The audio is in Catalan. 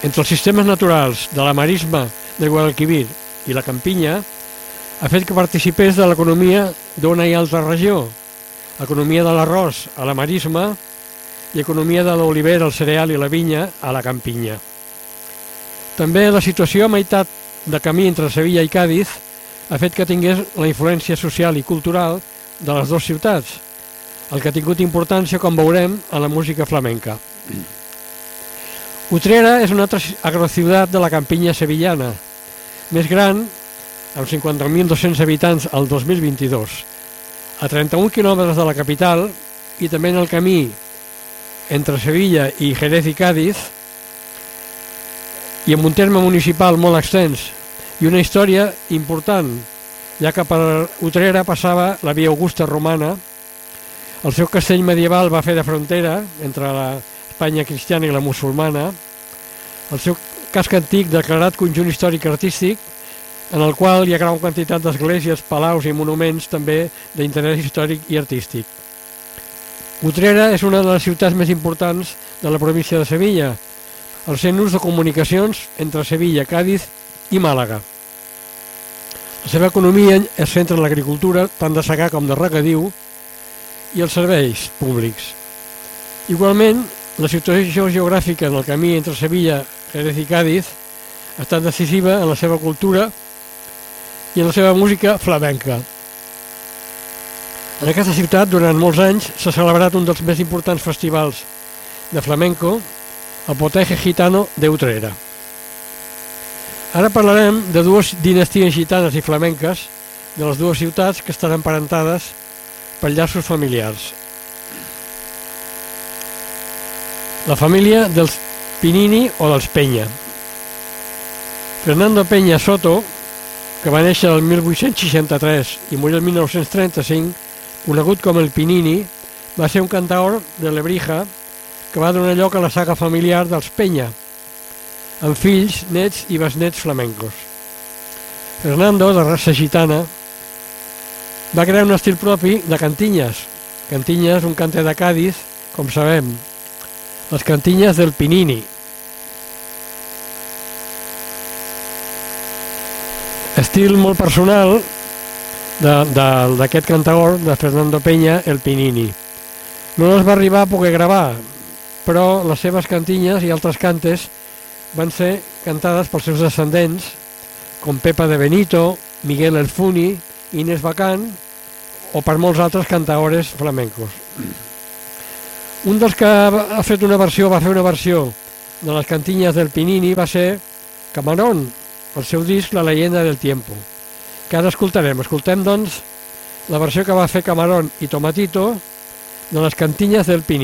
entre els sistemes naturals de la marisma de Guadalquivir i la Campinya ha fet que participés de l'economia d'una i altra regió, economia de l'arròs a la marisma i economia de l'olivera, el cereal i la vinya a la Campinya. També la situació a meitat de camí entre Sevilla i Càdiz ha fet que tingués la influència social i cultural de les dues ciutats, el que ha tingut importància, com veurem, a la música flamenca. Utrera és una altra agrociutat de la Campinya sevillana, més gran, amb 50.200 habitants al 2022, a 31 quilòmetres de la capital i també en el camí entre Sevilla i Jerez i Càdiz, i amb un terme municipal molt extens i una història important, ja que per Utrera passava la via Augusta romana. El seu castell medieval va fer de frontera entre l'Espanya cristiana i la musulmana. El seu casc antic declarat conjunt històric artístic, en el qual hi ha gran quantitat d'esglésies, palaus i monuments també d'interès històric i artístic. Utrera és una de les ciutats més importants de la província de Sevilla, el centre de comunicacions entre Sevilla, Càdiz i Màlaga. La seva economia es centra en l'agricultura, tant de secà com de regadiu, i els serveis públics. Igualment, la situació geogràfica en el camí entre Sevilla, Jerez i Càdiz ha estat decisiva en la seva cultura i en la seva música flamenca. En aquesta ciutat, durant molts anys, s'ha celebrat un dels més importants festivals de flamenco, el Potaje Gitano de Utrera. Ara parlarem de dues dinasties gitanes i flamenques de les dues ciutats que estan emparentades per llaços familiars. La família dels Pinini o dels Peña. Fernando Peña Soto, que va néixer el 1863 i morir el 1935, conegut com el Pinini, va ser un cantaor de Lebrija que va donar lloc a la saga familiar dels Peña, amb fills, nets i besnets flamencos. Fernando, de raça gitana, va crear un estil propi de cantinyes. Cantinyes, un cante de Càdiz, com sabem, les cantinyes del Pinini. Estil molt personal d'aquest cantaor, de Fernando Peña, el Pinini. No les va arribar a poder gravar, però les seves cantinyes i altres cantes van ser cantades pels seus descendents, com Pepa de Benito, Miguel Elfuni, Inés Bacán, o per molts altres cantaores flamencos. Un dels que va fer una versió de les cantinyes del Pinini va ser Camarón, el seu disc La leyenda del tiempo, que ara escoltarem. Escoltem, doncs, la versió que va fer Camarón i Tomatito de les cantinyes del Pinini.